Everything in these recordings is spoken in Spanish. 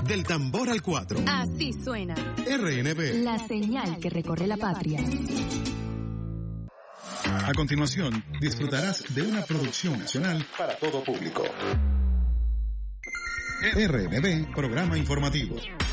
Del tambor al 4. Así suena. RNB. La señal que recorre la patria. A continuación, disfrutarás de una producción nacional para todo público. RNB, programa informativo.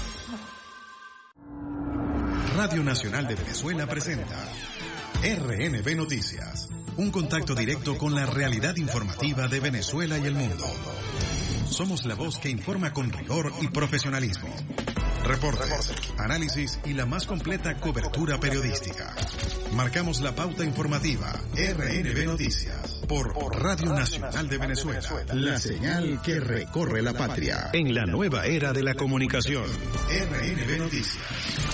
Radio Nacional de Venezuela presenta RNB Noticias, un contacto directo con la realidad informativa de Venezuela y el mundo. Somos la voz que informa con rigor y profesionalismo. Reportes, análisis y la más completa cobertura periodística. Marcamos la pauta informativa. RNB Noticias por Radio Nacional de Venezuela. La señal que recorre la patria. En la nueva era de la comunicación. RNB Noticias.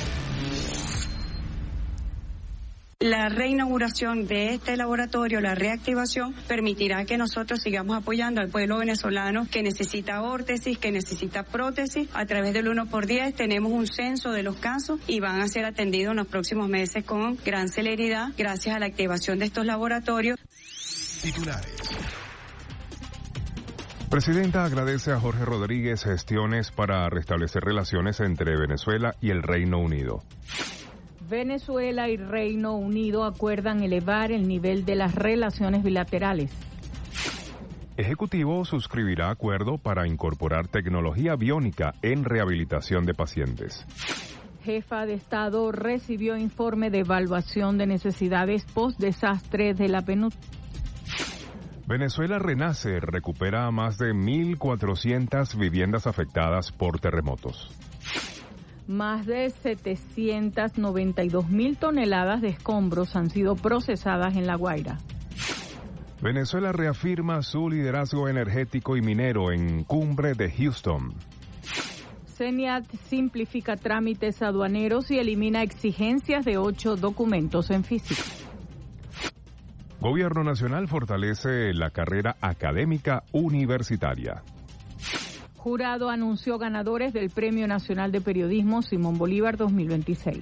La reinauguración de este laboratorio, la reactivación, permitirá que nosotros sigamos apoyando al pueblo venezolano que necesita órtesis, que necesita prótesis. A través del 1x10 tenemos un censo de los casos y van a ser atendidos en los próximos meses con gran celeridad gracias a la activación de estos laboratorios. Titulares. Presidenta agradece a Jorge Rodríguez gestiones para restablecer relaciones entre Venezuela y el Reino Unido. Venezuela y Reino Unido acuerdan elevar el nivel de las relaciones bilaterales. Ejecutivo suscribirá acuerdo para incorporar tecnología biónica en rehabilitación de pacientes. Jefa de Estado recibió informe de evaluación de necesidades post-desastre de la PNUD. Venezuela renace, recupera más de 1.400 viviendas afectadas por terremotos. Más de 792.000 toneladas de escombros han sido procesadas en La Guaira. Venezuela reafirma su liderazgo energético y minero en cumbre de Houston. CENIAT simplifica trámites aduaneros y elimina exigencias de 8 documentos en físico. Gobierno Nacional fortalece la carrera académica universitaria. Jurado anunció ganadores del Premio Nacional de Periodismo Simón Bolívar 2026.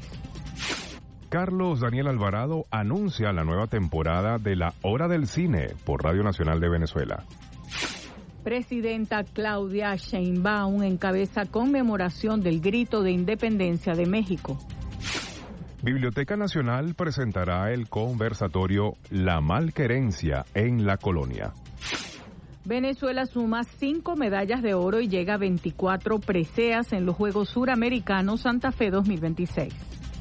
Carlos Daniel Alvarado anuncia la nueva temporada de La Hora del Cine por Radio Nacional de Venezuela. Presidenta Claudia Sheinbaum encabeza conmemoración del Grito de Independencia de México. Biblioteca Nacional presentará el conversatorio La Malquerencia en la Colonia. Venezuela suma 5 medallas de oro y llega a 24 preseas en los Juegos Suramericanos Santa Fe 2026.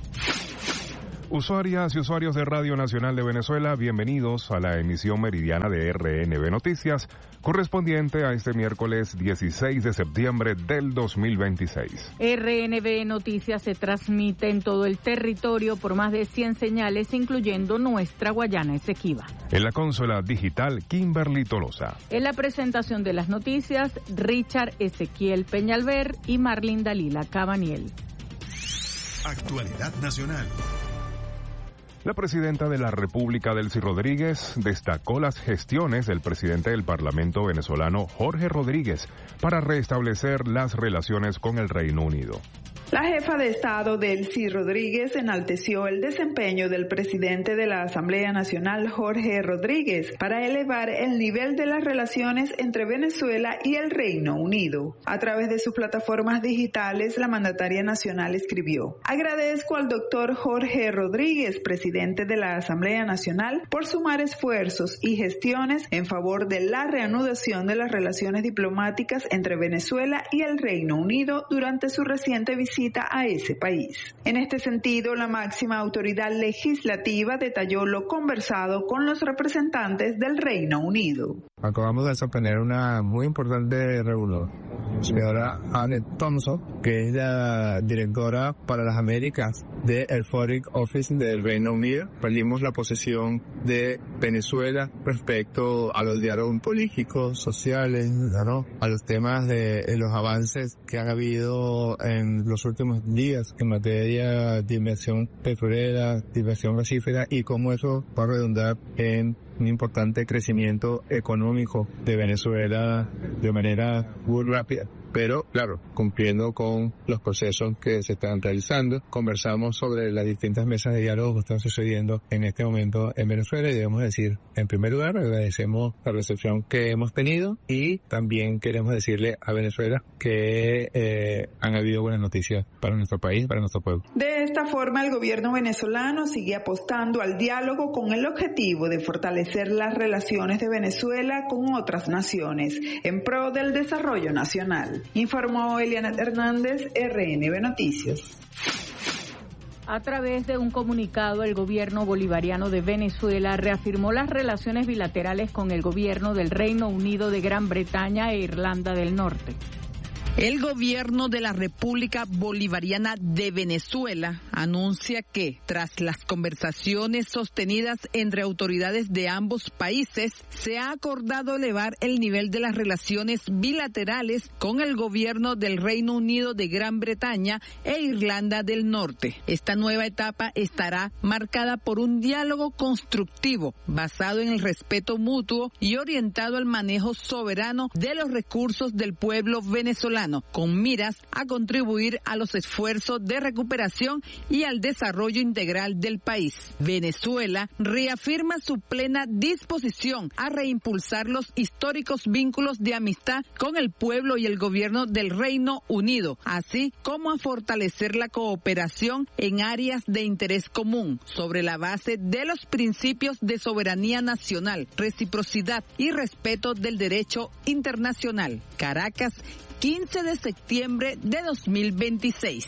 Usuarias y usuarios de Radio Nacional de Venezuela, bienvenidos a la emisión meridiana de RNB Noticias, correspondiente a este miércoles 16 de septiembre del 2026. RNB Noticias se transmite en todo el territorio por más de 100 señales, incluyendo nuestra Guayana Esequiba. En la consola digital, Kimberly Tolosa. En la presentación de las noticias, Richard Ezequiel Peñalver y Marlin Dalila Cabaniel. Actualidad nacional. La presidenta de la República, Delcy Rodríguez, destacó las gestiones del presidente del Parlamento venezolano, Jorge Rodríguez, para restablecer las relaciones con el Reino Unido. La jefa de Estado, Delcy Rodríguez, enalteció el desempeño del presidente de la Asamblea Nacional, Jorge Rodríguez, para elevar el nivel de las relaciones entre Venezuela y el Reino Unido. A través de sus plataformas digitales, la mandataria nacional escribió: agradezco al doctor Jorge Rodríguez, presidente de la Asamblea Nacional, por sumar esfuerzos y gestiones en favor de la reanudación de las relaciones diplomáticas entre Venezuela y el Reino Unido durante su reciente visita a ese país. En este sentido, la máxima autoridad legislativa detalló lo conversado con los representantes del Reino Unido. Acabamos de sostener una muy importante reunión. Señora Annette Thompson, que es la directora para las Américas del Foreign Office del Reino Unido. Perdimos la posesión de Venezuela respecto a los diálogos políticos, sociales, ¿no? A los temas de los avances que han habido en los últimos días en materia de inversión petrolera, de inversión gasífera, y cómo eso va a redundar en un importante crecimiento económico de Venezuela de manera muy rápida. pero claro, cumpliendo con los procesos que se están realizando. Conversamos sobre las distintas mesas de diálogo que están sucediendo en este momento en Venezuela y debemos decir, en primer lugar, agradecemos la recepción que hemos tenido y también queremos decirle a Venezuela que han habido buenas noticias para nuestro país, para nuestro pueblo. De esta forma, el gobierno venezolano sigue apostando al diálogo con el objetivo de fortalecer las relaciones de Venezuela con otras naciones en pro del desarrollo nacional. Informó Eliana Hernández, RNB Noticias. A través de un comunicado, el gobierno bolivariano de Venezuela reafirmó las relaciones bilaterales con el gobierno del Reino Unido de Gran Bretaña e Irlanda del Norte. El gobierno de la República Bolivariana de Venezuela anuncia que, tras las conversaciones sostenidas entre autoridades de ambos países, se ha acordado elevar el nivel de las relaciones bilaterales con el gobierno del Reino Unido de Gran Bretaña e Irlanda del Norte. Esta nueva etapa estará marcada por un diálogo constructivo, basado en el respeto mutuo y orientado al manejo soberano de los recursos del pueblo venezolano, con miras a contribuir a los esfuerzos de recuperación y al desarrollo integral del país. Venezuela reafirma su plena disposición a reimpulsar los históricos vínculos de amistad con el pueblo y el gobierno del Reino Unido, así como a fortalecer la cooperación en áreas de interés común, sobre la base de los principios de soberanía nacional, reciprocidad y respeto del derecho internacional. Caracas, 15 de septiembre de 2026.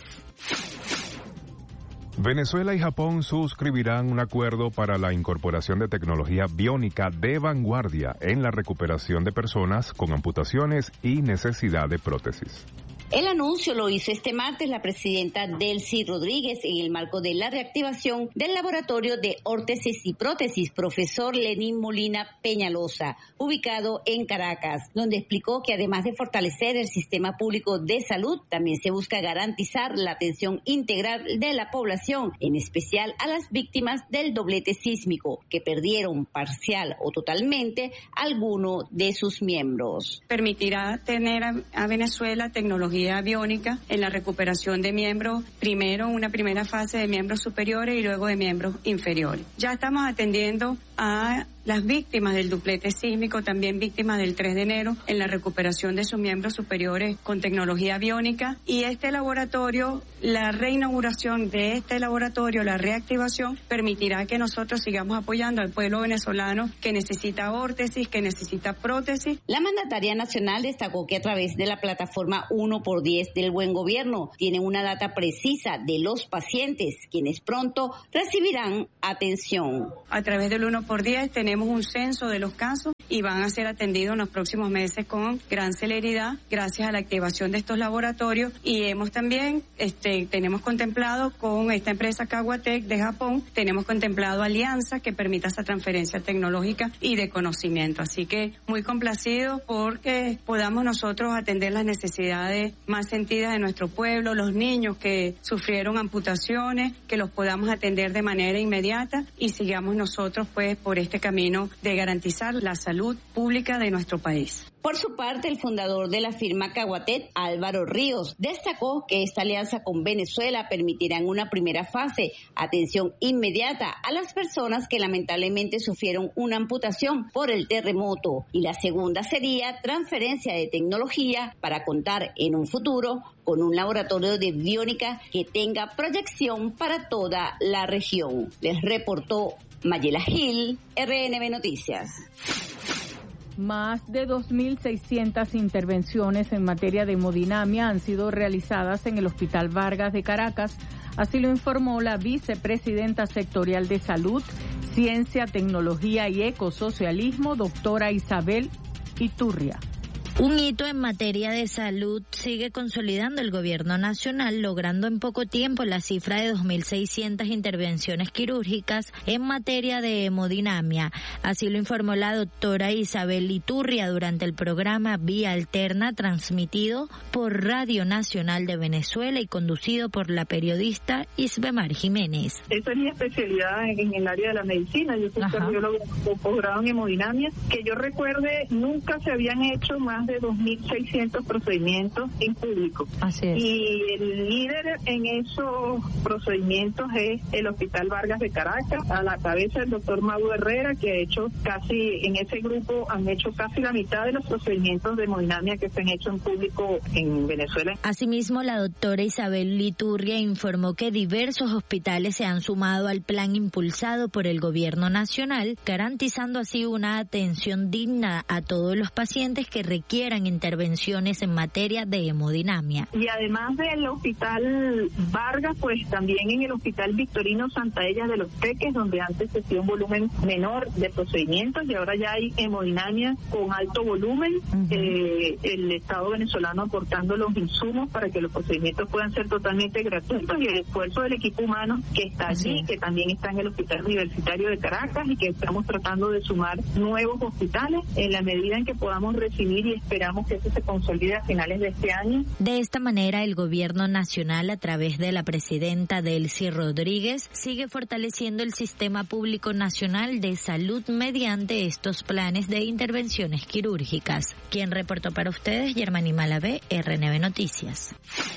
Venezuela y Japón suscribirán un acuerdo para la incorporación de tecnología biónica de vanguardia en la recuperación de personas con amputaciones y necesidad de prótesis. El anuncio lo hizo este martes la presidenta Delcy Rodríguez en el marco de la reactivación del Laboratorio de Órtesis y Prótesis Profesor Lenín Molina Peñalosa, ubicado en Caracas, donde explicó que además de fortalecer el sistema público de salud, también se busca garantizar la atención integral de la población, en especial a las víctimas del doblete sísmico, que perdieron parcial o totalmente alguno de sus miembros. Permitirá tener a Venezuela tecnología biónica en la recuperación de miembros, primero una primera fase de miembros superiores y luego de miembros inferiores. Ya estamos atendiendo a las víctimas del duplete sísmico, también víctimas del 3 de enero, en la recuperación de sus miembros superiores con tecnología biónica. Y este laboratorio, la reinauguración de este laboratorio, la reactivación, permitirá que nosotros sigamos apoyando al pueblo venezolano que necesita órtesis, que necesita prótesis. La mandataria nacional destacó que a través de la plataforma 1x10 del Buen Gobierno tienen una data precisa de los pacientes, quienes pronto recibirán atención. A través del 1x10 tenemos un censo de los casos y van a ser atendidos en los próximos meses con gran celeridad gracias a la activación de estos laboratorios. Y hemos también, tenemos contemplado con esta empresa Kawatech de Japón, tenemos contemplado alianzas que permita esa transferencia tecnológica y de conocimiento. Así que muy complacidos porque podamos nosotros atender las necesidades más sentidas de nuestro pueblo, los niños que sufrieron amputaciones, que los podamos atender de manera inmediata y sigamos nosotros pues por este camino de garantizar la salud pública de nuestro país. Por su parte, el fundador de la firma Kawatech, Álvaro Ríos, destacó que esta alianza con Venezuela permitirá en una primera fase atención inmediata a las personas que lamentablemente sufrieron una amputación por el terremoto, y la segunda sería transferencia de tecnología para contar en un futuro con un laboratorio de biónica que tenga proyección para toda la región. Les reportó Mayela Gil, RNB Noticias. Más de 2.600 intervenciones en materia de hemodinamia han sido realizadas en el Hospital Vargas de Caracas, así lo informó la vicepresidenta sectorial de Salud, Ciencia, Tecnología y Ecosocialismo, doctora Isabel Iturria. Un hito en materia de salud sigue consolidando el gobierno nacional, logrando en poco tiempo la cifra de 2.600 intervenciones quirúrgicas en materia de hemodinamia. Así lo informó la doctora Isabel Iturria durante el programa Vía Alterna, transmitido por Radio Nacional de Venezuela y conducido por la periodista Isbemar Jiménez. Esa es mi especialidad en el área de la medicina. Yo soy cardióloga con posgrado en hemodinamia. Que yo recuerde, nunca se habían hecho más de 2.600 procedimientos en público. Así es. Y el líder en esos procedimientos es el Hospital Vargas de Caracas, a la cabeza del doctor Mauro Herrera, que ha hecho en ese grupo han hecho casi la mitad de los procedimientos de hemodinamia que se han hecho en público en Venezuela. Asimismo, la doctora Isabel Liturria informó que diversos hospitales se han sumado al plan impulsado por el gobierno nacional, garantizando así una atención digna a todos los pacientes que requieran intervenciones en materia de hemodinamia. Y además del Hospital Vargas, pues también en el Hospital Victorino Santa Ella de los Teques, donde antes se hacía un volumen menor de procedimientos y ahora ya hay hemodinamia con alto volumen. El Estado venezolano aportando los insumos para que los procedimientos puedan ser totalmente gratuitos, y el esfuerzo del equipo humano que está allí, que también está en el Hospital Universitario de Caracas, y que estamos tratando de sumar nuevos hospitales en la medida en que podamos recibir, y esperamos que eso se consolide a finales de este año. De esta manera, el gobierno nacional, a través de la presidenta Delcy Rodríguez, sigue fortaleciendo el sistema público nacional de salud mediante estos planes de intervenciones quirúrgicas. Quien reportó para ustedes, Germany Malavé, RNB Noticias.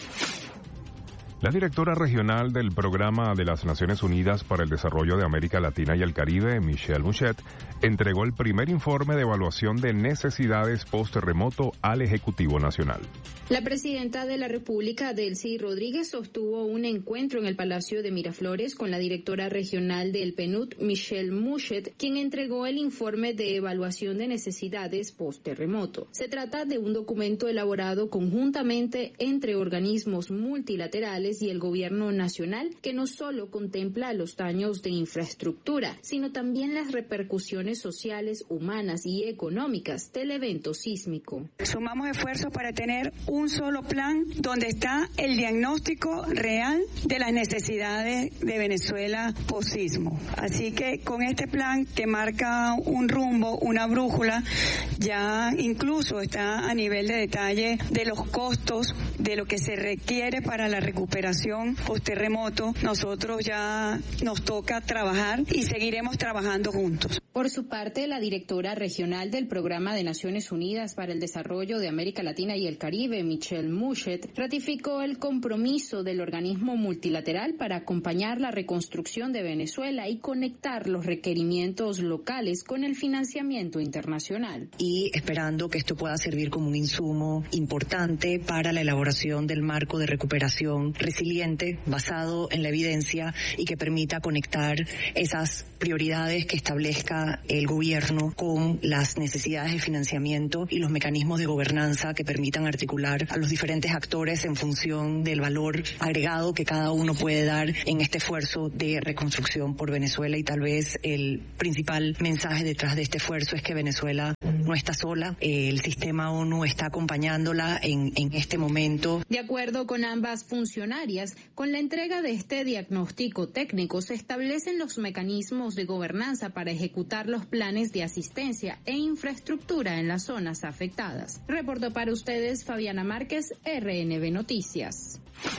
La directora regional del Programa de las Naciones Unidas para el Desarrollo de América Latina y el Caribe, Michelle Mouchet, entregó el primer informe de evaluación de necesidades post-terremoto al Ejecutivo Nacional. La presidenta de la República, Delcy Rodríguez, sostuvo un encuentro en el Palacio de Miraflores con la directora regional del PNUD, Michelle Mouchet, quien entregó el informe de evaluación de necesidades post-terremoto. Se trata de un documento elaborado conjuntamente entre organismos multilaterales y el gobierno nacional, que no solo contempla los daños de infraestructura, sino también las repercusiones sociales, humanas y económicas del evento sísmico. Sumamos esfuerzos para tener un solo plan donde está el diagnóstico real de las necesidades de Venezuela post-sismo. Así que con este plan, que marca un rumbo, una brújula, ya incluso está a nivel de detalle de los costos de lo que se requiere para la recuperación post-terremoto. Nosotros ya nos toca trabajar y seguiremos trabajando juntos. Por su parte, la directora regional del Programa de Naciones Unidas para el Desarrollo de América Latina y el Caribe, Michelle Mouchet, ratificó el compromiso del organismo multilateral para acompañar la reconstrucción de Venezuela y conectar los requerimientos locales con el financiamiento internacional. Y esperando que esto pueda servir como un insumo importante para la elaboración del marco de recuperación resiliente basado en la evidencia y que permita conectar esas prioridades que establezca el gobierno con las necesidades de financiamiento y los mecanismos de gobernanza que permitan articular a los diferentes actores en función del valor agregado que cada uno puede dar en este esfuerzo de reconstrucción por Venezuela. Y tal vez el principal mensaje detrás de este esfuerzo es que Venezuela no está sola, el sistema ONU está acompañándola en este momento. De acuerdo con ambas funcionarias, con la entrega de este diagnóstico técnico se establecen los mecanismos de gobernanza para ejecutar los planes de asistencia e infraestructura en las zonas afectadas. Reportó para ustedes Fabiana Márquez, RNB Noticias.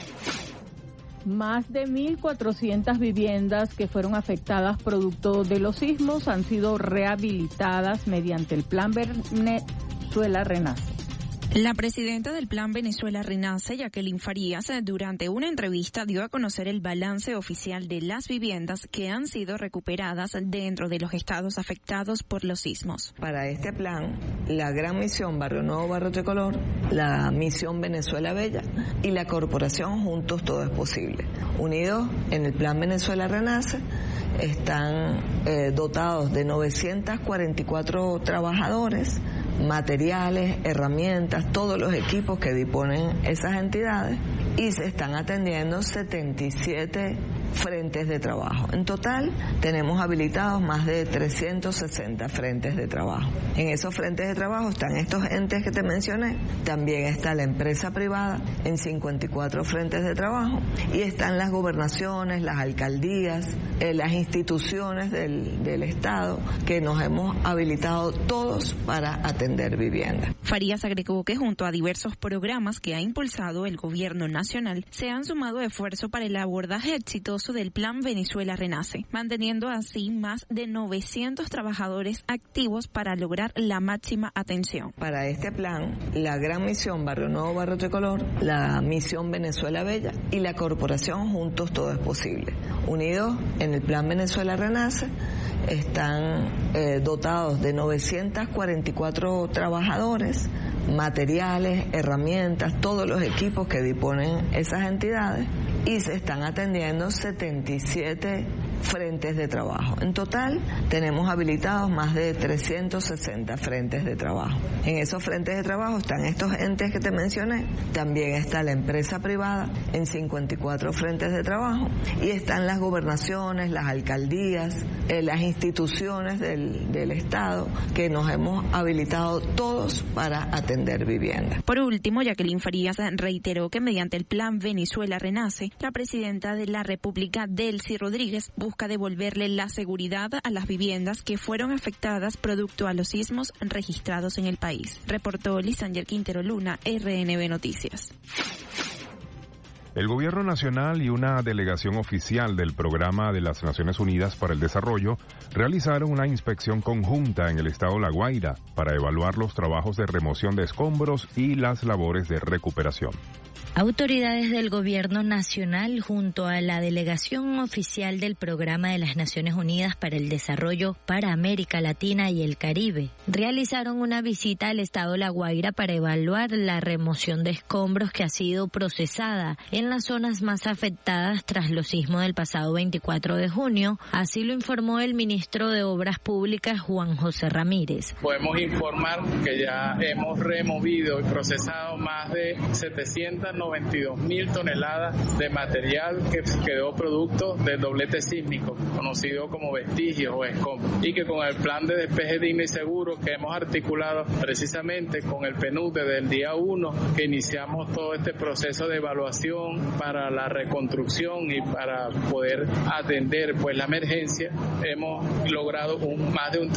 Más de 1.400 viviendas que fueron afectadas producto de los sismos han sido rehabilitadas mediante el Plan Venezuela Renace. La presidenta del Plan Venezuela Renace, Jacqueline Farías, durante una entrevista dio a conocer el balance oficial de las viviendas que han sido recuperadas dentro de los estados afectados por los sismos. Para este plan, la Gran Misión Barrio Nuevo, Barrio Tricolor, la Misión Venezuela Bella y la Corporación Juntos Todo es Posible. Unidos en el Plan Venezuela Renace, están dotados de 944 trabajadores, materiales, herramientas, todos los equipos que disponen esas entidades, y se están atendiendo 77 frentes de trabajo. En total tenemos habilitados más de 360 frentes de trabajo. En esos frentes de trabajo están estos entes que te mencioné, también está la empresa privada en 54 frentes de trabajo, y están las gobernaciones, las alcaldías, las instituciones del Estado, que nos hemos habilitado todos para atender vivienda. Farías agregó que junto a diversos programas que ha impulsado el gobierno nacional, se han sumado esfuerzos para el abordaje exitoso exitoso del Plan Venezuela Renace, manteniendo así más de 900 trabajadores activos para lograr la máxima atención. Para este plan, la Gran Misión Barrio Nuevo Barrio Tricolor, la Misión Venezuela Bella y la Corporación Juntos Todo es Posible. Unidos en el Plan Venezuela Renace, están dotados de 944 trabajadores, materiales, herramientas, todos los equipos que disponen esas entidades, y se están atendiendo 77 frentes de trabajo. En total tenemos habilitados más de 360 frentes de trabajo. En esos frentes de trabajo están estos entes que te mencioné, también está la empresa privada en 54 frentes de trabajo, y están las gobernaciones, las alcaldías, las instituciones del Estado, que nos hemos habilitado todos para atender vivienda. Por último, Jacqueline Farías reiteró que mediante el Plan Venezuela Renace, la presidenta de la República, Delcy Rodríguez, busca devolverle la seguridad a las viviendas que fueron afectadas producto a los sismos registrados en el país. Reportó Lisanger Quintero Luna, RNB Noticias. El Gobierno Nacional y una delegación oficial del Programa de las Naciones Unidas para el Desarrollo realizaron una inspección conjunta en el estado La Guaira para evaluar los trabajos de remoción de escombros y las labores de recuperación. Autoridades del Gobierno Nacional junto a la delegación oficial del Programa de las Naciones Unidas para el Desarrollo para América Latina y el Caribe realizaron una visita al estado La Guaira para evaluar la remoción de escombros que ha sido procesada en las zonas más afectadas tras los sismos del pasado 24 de junio, así lo informó el ministro de Obras Públicas, Juan José Ramírez. Podemos informar que ya hemos removido y procesado más de 792.000 toneladas de material que quedó producto del doblete sísmico, conocido como vestigios o escombros, y que con el plan de despeje digno y seguro que hemos articulado precisamente con el PNUD desde el día 1 que iniciamos todo este proceso de evaluación para la reconstrucción y para poder atender pues la emergencia, hemos logrado más de un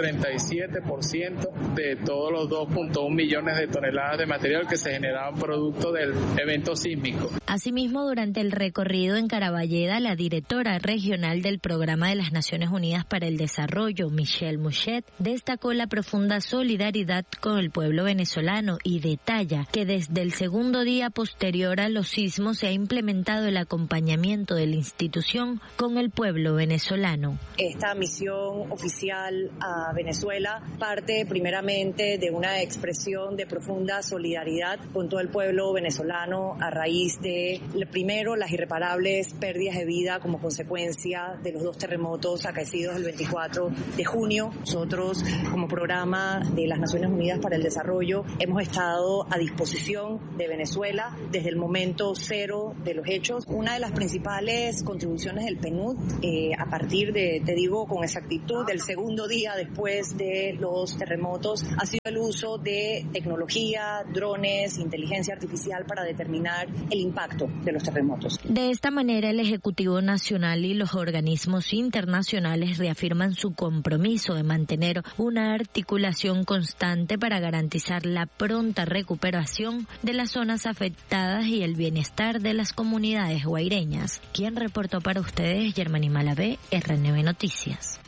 37% de todos los 2.1 millones de toneladas de material que se generaban producto del evento sísmico. Asimismo, durante el recorrido en Caraballeda, la directora regional del Programa de las Naciones Unidas para el Desarrollo, Michelle Mouchet, destacó la profunda solidaridad con el pueblo venezolano y detalla que desde el segundo día posterior a los sismos se ha implementado el acompañamiento de la institución con el pueblo venezolano. Esta misión oficial a Venezuela parte primeramente de una expresión de profunda solidaridad con todo el pueblo venezolano a raíz de, primero, las irreparables pérdidas de vida como consecuencia de los 2 terremotos acaecidos el 24 de junio. Nosotros, como Programa de las Naciones Unidas para el Desarrollo, hemos estado a disposición de Venezuela desde el momento cero de los hechos. Una de las principales contribuciones del PNUD, a partir de, te digo con exactitud, del segundo día después de los terremotos, ha sido el uso de tecnología, drones, inteligencia artificial para determinar el impacto de los terremotos. De esta manera, el Ejecutivo Nacional y los organismos internacionales reafirman su compromiso de mantener una articulación constante para garantizar la pronta recuperación de las zonas afectadas y el bienestar de las comunidades guaireñas. Quien reportó para ustedes, Germany Malavé, RNB Noticias.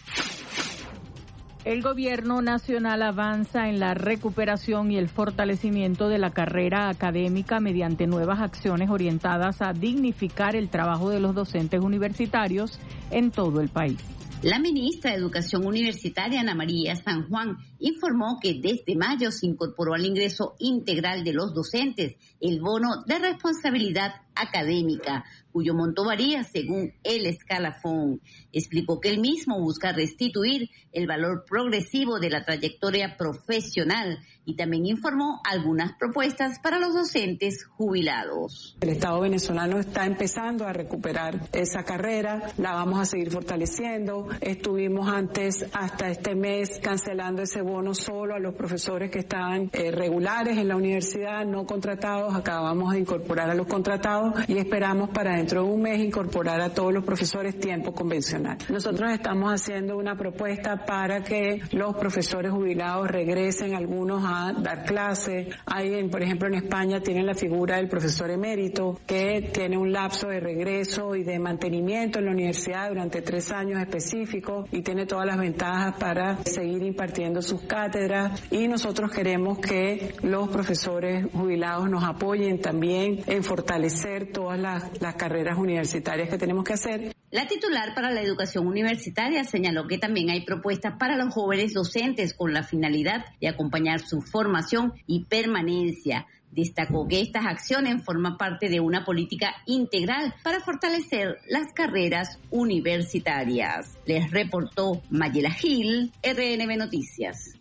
El Gobierno Nacional avanza en la recuperación y el fortalecimiento de la carrera académica mediante nuevas acciones orientadas a dignificar el trabajo de los docentes universitarios en todo el país. La ministra de Educación Universitaria, Ana María San Juan, informó que desde mayo se incorporó al ingreso integral de los docentes el bono de responsabilidad académica, cuyo monto varía según el escalafón. Explicó que el mismo busca restituir el valor progresivo de la trayectoria profesional y también informó algunas propuestas para los docentes jubilados. El Estado venezolano está empezando a recuperar esa carrera, la vamos a seguir fortaleciendo. Estuvimos antes, hasta este mes, cancelando ese bono bono solo a los profesores que están regulares en la universidad, no contratados. Acabamos de incorporar a los contratados y esperamos para dentro de un mes incorporar a todos los profesores tiempo convencional. Nosotros estamos haciendo una propuesta para que los profesores jubilados regresen algunos a dar clases. Por ejemplo, en España tienen la figura del profesor emérito que tiene un lapso de regreso y de mantenimiento en la universidad durante 3 años específicos y tiene todas las ventajas para seguir impartiendo sus cátedras, y nosotros queremos que los profesores jubilados nos apoyen también en fortalecer todas las carreras universitarias que tenemos que hacer. La titular para la educación universitaria señaló que también hay propuestas para los jóvenes docentes con la finalidad de acompañar su formación y permanencia. Destacó que estas acciones forman parte de una política integral para fortalecer las carreras universitarias. Les reportó Mayela Gil, RNB Noticias.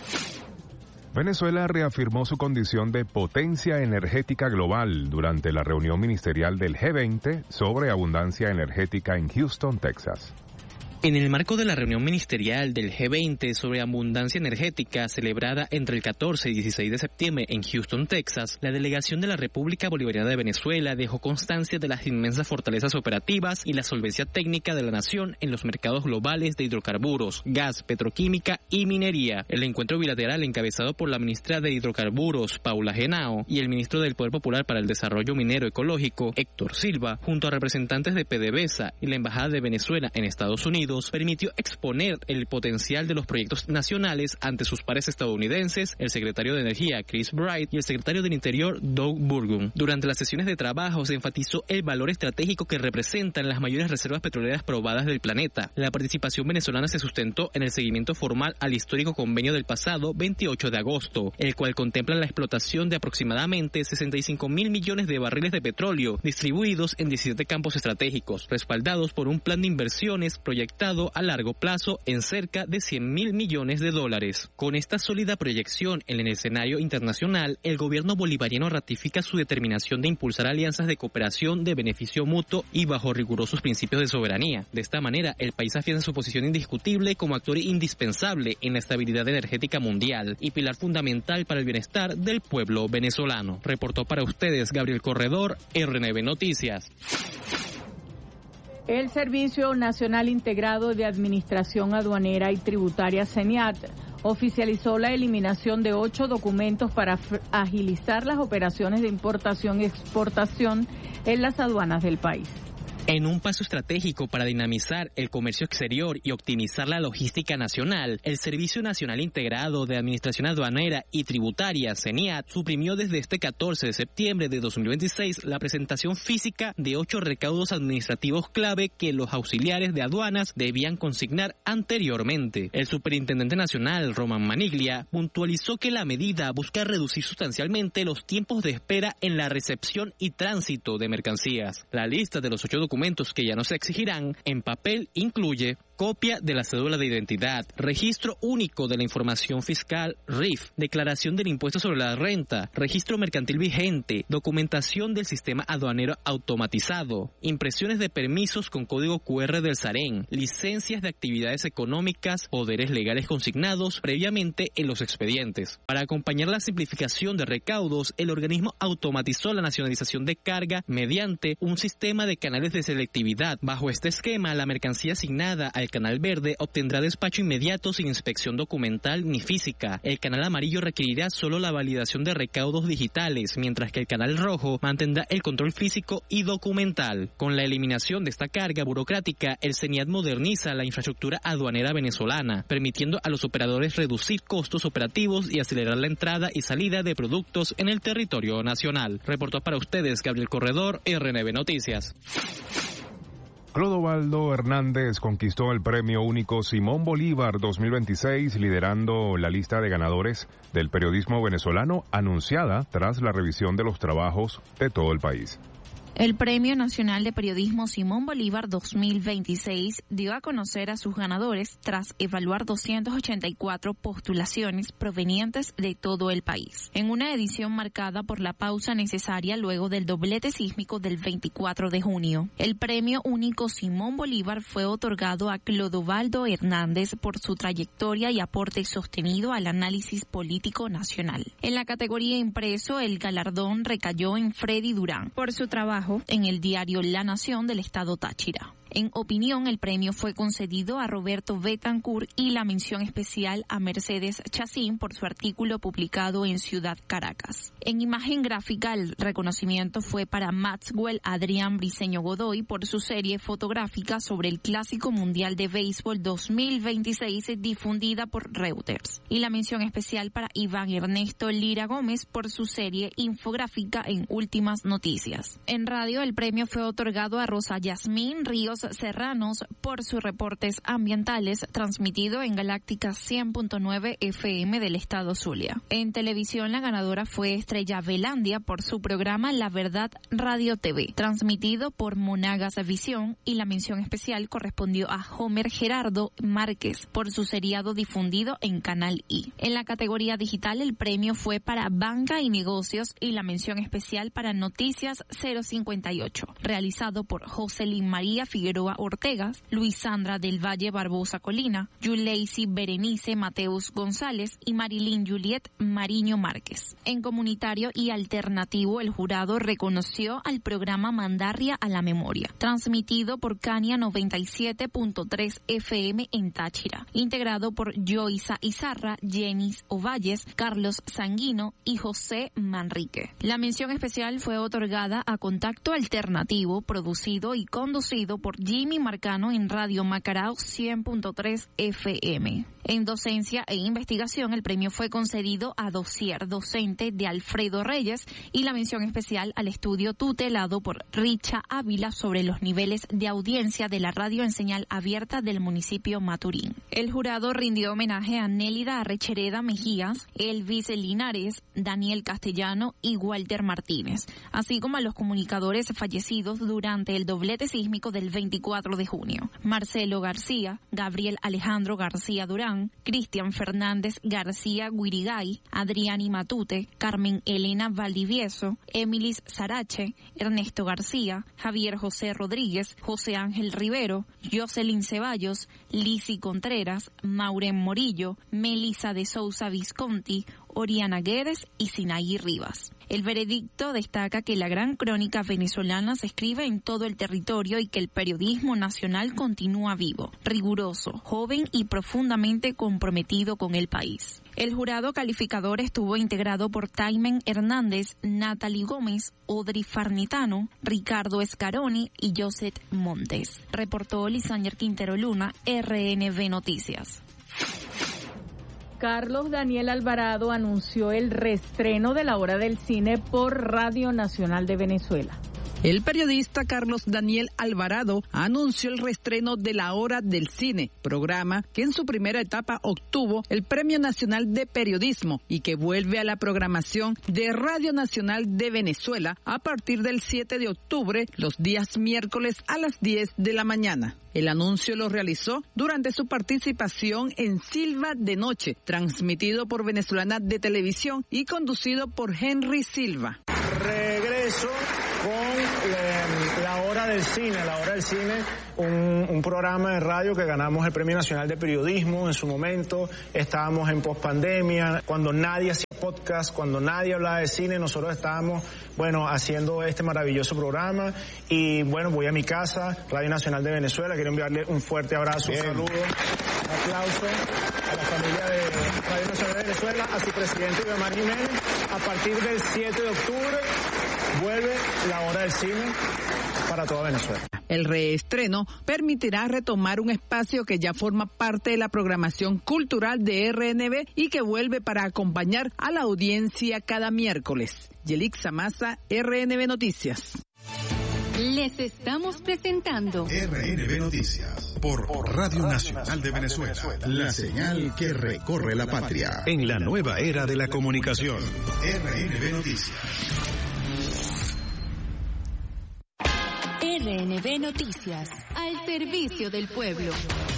Venezuela reafirmó su condición de potencia energética global durante la reunión ministerial del G20 sobre abundancia energética en Houston, Texas. En el marco de la reunión ministerial del G20 sobre abundancia energética celebrada entre el 14 y 16 de septiembre en Houston, Texas, la delegación de la República Bolivariana de Venezuela dejó constancia de las inmensas fortalezas operativas y la solvencia técnica de la nación en los mercados globales de hidrocarburos, gas, petroquímica y minería. El encuentro bilateral encabezado por la ministra de Hidrocarburos, Paula Henao, y el ministro del Poder Popular para el Desarrollo Minero Ecológico, Héctor Silva, junto a representantes de PDVSA y la Embajada de Venezuela en Estados Unidos, permitió exponer el potencial de los proyectos nacionales ante sus pares estadounidenses, el secretario de Energía, Chris Bright, y el secretario del Interior, Doug Burgum. Durante las sesiones de trabajo se enfatizó el valor estratégico que representan las mayores reservas petroleras probadas del planeta. La participación venezolana se sustentó en el seguimiento formal al histórico convenio del pasado 28 de agosto, el cual contempla la explotación de aproximadamente 65.000 millones de barriles de petróleo distribuidos en 17 campos estratégicos, respaldados por un plan de inversiones proyectado a largo plazo en cerca de $100.000 millones. Con esta sólida proyección en el escenario internacional, el gobierno bolivariano ratifica su determinación de impulsar alianzas de cooperación de beneficio mutuo y bajo rigurosos principios de soberanía. De esta manera, el país afianza su posición indiscutible como actor indispensable en la estabilidad energética mundial y pilar fundamental para el bienestar del pueblo venezolano. Reportó para ustedes Gabriel Corredor, RNB Noticias. El Servicio Nacional Integrado de Administración Aduanera y Tributaria, CENIAT, oficializó la eliminación de 8 documentos para agilizar las operaciones de importación y exportación en las aduanas del país. En un paso estratégico para dinamizar el comercio exterior y optimizar la logística nacional, el Servicio Nacional Integrado de Administración Aduanera y Tributaria, CENIAT, suprimió desde este 14 de septiembre de 2026 la presentación física de 8 recaudos administrativos clave que los auxiliares de aduanas debían consignar anteriormente. El Superintendente Nacional, Román Maniglia, puntualizó que la medida busca reducir sustancialmente los tiempos de espera en la recepción y tránsito de mercancías. La lista de los 8 documentos que ya no se exigirán en papel incluye copia de la cédula de identidad, registro único de la información fiscal RIF, declaración del impuesto sobre la renta, registro mercantil vigente, documentación del sistema aduanero automatizado, impresiones de permisos con código QR del SAREN, licencias de actividades económicas, poderes legales consignados previamente en los expedientes. Para acompañar la simplificación de recaudos, el organismo automatizó la nacionalización de carga mediante un sistema de canales de selectividad. Bajo este esquema, la mercancía asignada al canal verde obtendrá despacho inmediato sin inspección documental ni física. El canal amarillo requerirá solo la validación de recaudos digitales, mientras que el canal rojo mantendrá el control físico y documental. Con la eliminación de esta carga burocrática, el CENIAT moderniza la infraestructura aduanera venezolana, permitiendo a los operadores reducir costos operativos y acelerar la entrada y salida de productos en el territorio nacional. Reportó para ustedes Gabriel Corredor, RNB Noticias. Clodovaldo Hernández conquistó el Premio Único Simón Bolívar 2026, liderando la lista de ganadores del periodismo venezolano anunciada tras la revisión de los trabajos de todo el país. El Premio Nacional de Periodismo Simón Bolívar 2026 dio a conocer a sus ganadores tras evaluar 284 postulaciones provenientes de todo el país, en una edición marcada por la pausa necesaria luego del doblete sísmico del 24 de junio. El Premio Único Simón Bolívar fue otorgado a Clodovaldo Hernández por su trayectoria y aporte sostenido al análisis político nacional. En la categoría impreso, el galardón recayó en Freddy Durán por su trabajo en el diario La Nación del estado Táchira. En opinión, el premio fue concedido a Roberto Betancourt y la mención especial a Mercedes Chacín por su artículo publicado en Ciudad Caracas. En imagen gráfica, el reconocimiento fue para Maxwell Adrián Briceño Godoy por su serie fotográfica sobre el Clásico Mundial de Béisbol 2026 difundida por Reuters. Y la mención especial para Iván Ernesto Lira Gómez por su serie infográfica en Últimas Noticias. En radio, el premio fue otorgado a Rosa Yasmín Ríos Serranos por sus reportes ambientales transmitido en Galáctica 100.9 FM del estado Zulia. En televisión, la ganadora fue Estrella Velandia por su programa La Verdad Radio TV, transmitido por Monagas Visión, y la mención especial correspondió a Homer Gerardo Márquez por su seriado difundido en Canal I. En la categoría digital, el premio fue para Banca y Negocios y la mención especial para Noticias 058, realizado por Jocelyn María Figueroa Ortegas, Luisandra del Valle Barbosa Colina, Yuleisi Berenice Mateus González y Marilyn Juliet Mariño Márquez. En comunitario y alternativo, el jurado reconoció al programa Mandarria a la Memoria, transmitido por Cania 97.3 FM en Táchira, integrado por Joisa Izarra, Jenis Ovalles, Carlos Sanguino y José Manrique. La mención especial fue otorgada a Contacto Alternativo, producido y conducido por Jimmy Marcano en Radio Macarao 100.3 FM. En docencia e investigación, el premio fue concedido a Dossier Docente de Alfredo Reyes y la mención especial al estudio tutelado por Richa Ávila sobre los niveles de audiencia de la radio en señal abierta del municipio Maturín. El jurado rindió homenaje a Nélida Arrechereda Mejías, Elvis Linares, Daniel Castellano y Walter Martínez, así como a los comunicadores fallecidos durante el doblete sísmico del 24 de junio: Marcelo García, Gabriel Alejandro García Durán, Cristian Fernández García Guirigay, Adriani Matute, Carmen Elena Valdivieso, Emilis Sarache, Ernesto García, Javier José Rodríguez, José Ángel Rivero, Jocelyn Ceballos, Lisi Contreras, Maureen Morillo, Melisa de Sousa Visconti, Oriana Guedes y Sinaí Rivas. El veredicto destaca que la gran crónica venezolana se escribe en todo el territorio y que el periodismo nacional continúa vivo, riguroso, joven y profundamente comprometido con el país. El jurado calificador estuvo integrado por Taimen Hernández, Natalie Gómez, Audrey Farnitano, Ricardo Escaroni y Joseph Montes. Reportó Lisañer Quintero Luna, RNB Noticias. Carlos Daniel Alvarado anunció el reestreno de La Hora del Cine por Radio Nacional de Venezuela. El periodista Carlos Daniel Alvarado anunció el reestreno de La Hora del Cine, programa que en su primera etapa obtuvo el Premio Nacional de Periodismo y que vuelve a la programación de Radio Nacional de Venezuela a partir del 7 de octubre, los días miércoles a las 10 de la mañana. El anuncio lo realizó durante su participación en Silva de Noche, transmitido por Venezolana de Televisión y conducido por Henry Silva. Regreso con La Hora del Cine. La Hora del Cine, un programa de radio que ganamos el Premio Nacional de Periodismo en su momento. Estábamos en pospandemia, cuando nadie hacía podcast, cuando nadie hablaba de cine, nosotros estábamos, haciendo este maravilloso programa. Y voy a mi casa, Radio Nacional de Venezuela. Quiero enviarle un fuerte abrazo, un saludo, un aplauso a la familia de Radio Nacional de Venezuela, a su presidente Guillermo Jiménez. A partir del 7 de octubre vuelve La Hora del Cine para toda Venezuela. El reestreno permitirá retomar un espacio que ya forma parte de la programación cultural de RNB y que vuelve para acompañar a la audiencia cada miércoles. Yelixa Maza, RNB Noticias. Les estamos presentando RNB Noticias por Radio Nacional de Venezuela, la señal que recorre la patria en la nueva era de la comunicación. RNB Noticias. RNB Noticias, al servicio del pueblo.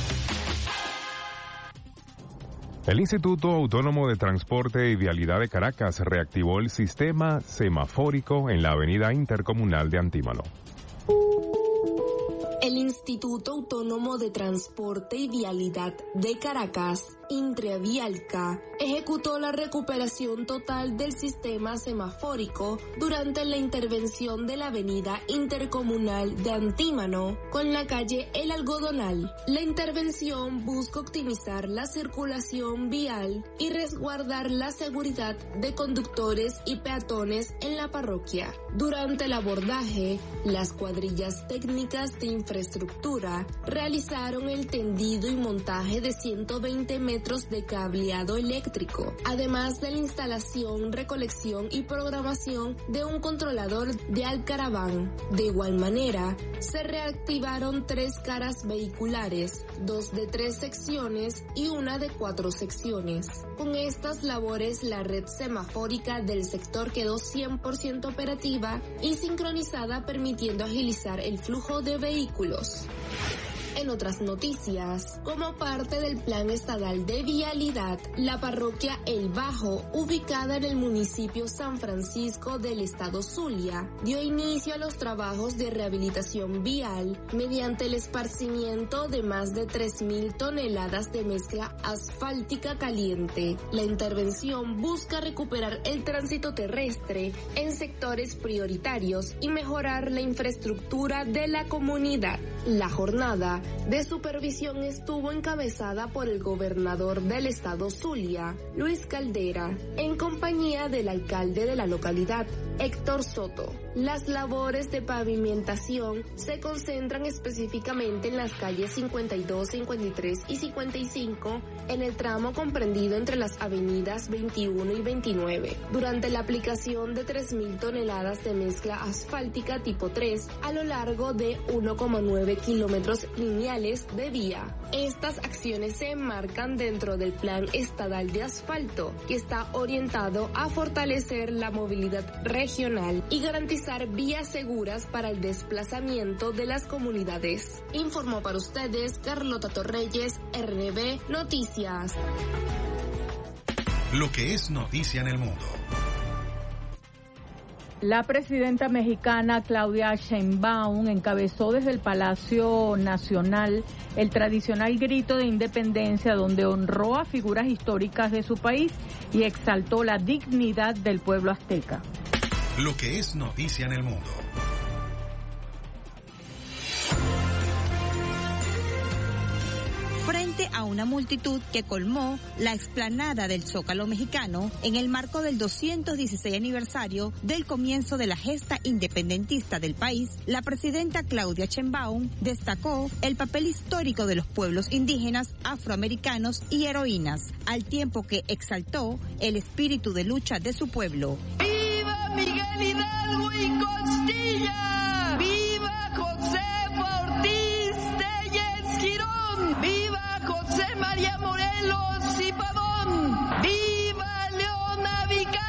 El Instituto Autónomo de Transporte y Vialidad de Caracas reactivó el sistema semafórico en la avenida intercomunal de Antímano. El Instituto Autónomo de Transporte y Vialidad de Caracas, Intrevialca, ejecutó la recuperación total del sistema semafórico durante la intervención de la avenida intercomunal de Antímano con la calle El Algodonal. La intervención busca optimizar la circulación vial y resguardar la seguridad de conductores y peatones en la parroquia. Durante el abordaje, las cuadrillas técnicas de infraestructura realizaron el tendido y montaje de 120 metros de cableado eléctrico, además de la instalación, recolección y programación de un controlador de alcaraván. De igual manera, se reactivaron 3 caras vehiculares, 2 de 3 secciones y 1 de 4 secciones. Con estas labores, la red semafórica del sector quedó 100% operativa y sincronizada, permitiendo agilizar el flujo de vehículos. En otras noticias, como parte del Plan Estatal de Vialidad, la parroquia El Bajo, ubicada en el municipio San Francisco del estado Zulia, dio inicio a los trabajos de rehabilitación vial mediante el esparcimiento de más de 3.000 toneladas de mezcla asfáltica caliente. La intervención busca recuperar el tránsito terrestre en sectores prioritarios y mejorar la infraestructura de la comunidad. La jornada de supervisión estuvo encabezada por el gobernador del estado Zulia, Luis Caldera, en compañía del alcalde de la localidad, Héctor Soto. Las labores de pavimentación se concentran específicamente en las calles 52, 53 y 55 en el tramo comprendido entre las avenidas 21 y 29, durante la aplicación de 3.000 toneladas de mezcla asfáltica tipo 3 a lo largo de 1,9 kilómetros lineales de vía. Estas acciones se enmarcan dentro del Plan Estatal de Asfalto, que está orientado a fortalecer la movilidad regional y garantizar vías seguras para el desplazamiento de las comunidades. Informó para ustedes Carlota Torreyes, RNB Noticias. Lo que es noticia en el mundo. La presidenta mexicana Claudia Sheinbaum encabezó desde el Palacio Nacional el tradicional grito de independencia, donde honró a figuras históricas de su país y exaltó la dignidad del pueblo azteca. Lo que es noticia en el mundo. Frente a una multitud que colmó la explanada del Zócalo mexicano en el marco del 216 aniversario del comienzo de la gesta independentista del país, la presidenta Claudia Sheinbaum destacó el papel histórico de los pueblos indígenas, afroamericanos y heroínas, al tiempo que exaltó el espíritu de lucha de su pueblo. ¡Viva Miguel Hidalgo y Costilla! ¡Viva Josefa Ortiz Telles Girón! ¡Viva José María Morelos y Pavón! ¡Viva Leona Vicario!